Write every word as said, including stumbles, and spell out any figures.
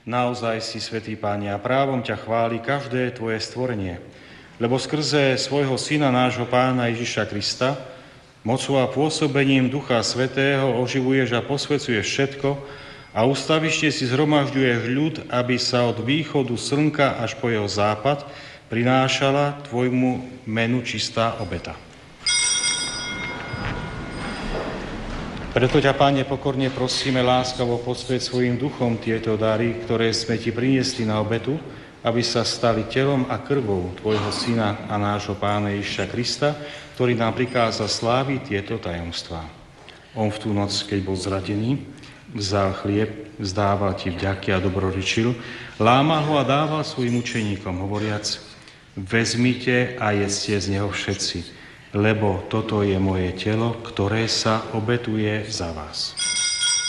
Naozaj si, svätý Páne, a právom ťa chváli každé tvoje stvorenie, lebo skrze svojho Syna, nášho Pána Ježiša Krista, mocou a pôsobením Ducha Svätého oživuješ a posvecuješ všetko a ustavište si zhromažďuješ ľud, aby sa od východu slnka až po jeho západ prinášala tvojmu menu čistá obeta. Preto ťa, Pane, pokorne prosíme, láskavo posväť svojim duchom tieto dary, ktoré sme ti priniesli na obetu, aby sa stali telom a krvou tvojho Syna a nášho Pána Ježiša Krista, ktorý nám prikázal sláviť tieto tajomstvá. On v tú noc, keď bol zradený, vzal chlieb, vzdával ti vďaky a dobrorečil, lámal ho a dával svojim učeníkom, hovoriac: vezmite a jedzte z neho všetci, lebo toto je moje telo, ktoré sa obetuje za vás.